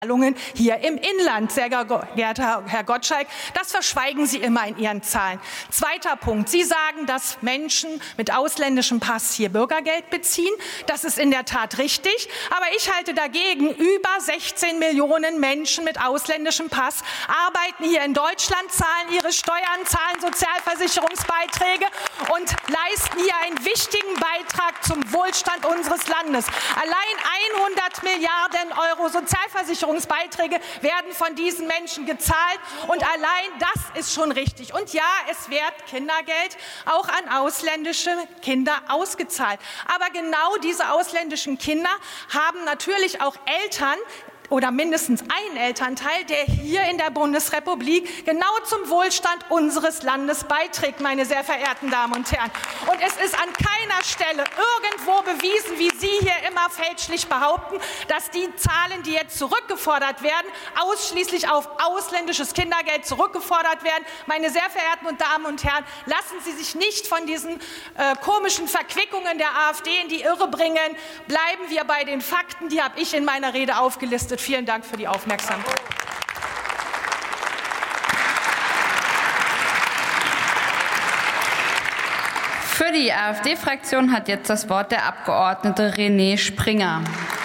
hier im Inland, sehr geehrter Herr Gottschalk. Das verschweigen Sie immer in Ihren Zahlen. Zweiter Punkt. Sie sagen, dass Menschen mit ausländischem Pass hier Bürgergeld beziehen. Das ist in der Tat richtig. Aber ich halte dagegen, über 16 Millionen Menschen mit ausländischem Pass arbeiten hier in Deutschland, zahlen ihre Steuern, zahlen Sozialversicherungsbeiträge und leisten hier einen wichtigen Beitrag zum Wohlstand unseres Landes. Allein 100 Milliarden Euro Sozialversicherungsbeiträge werden von diesen Menschen gezahlt und allein das ist schon richtig. Und ja, es wird Kindergeld auch an ausländische Kinder ausgezahlt. Aber genau diese ausländischen Kinder haben natürlich auch Eltern, oder mindestens ein Elternteil, der hier in der Bundesrepublik genau zum Wohlstand unseres Landes beiträgt, meine sehr verehrten Damen und Herren. Und es ist an keiner Stelle irgendwo bewiesen, wie Sie hier immer fälschlich behaupten, dass die Zahlen, die jetzt zurückgefordert werden, ausschließlich auf ausländisches Kindergeld zurückgefordert werden. Meine sehr verehrten Damen und Herren, lassen Sie sich nicht von diesen komischen Verquickungen der AfD in die Irre bringen. Bleiben wir bei den Fakten, die habe ich in meiner Rede aufgelistet. Vielen Dank für die Aufmerksamkeit. Für die AfD-Fraktion hat jetzt das Wort der Abgeordnete René Springer.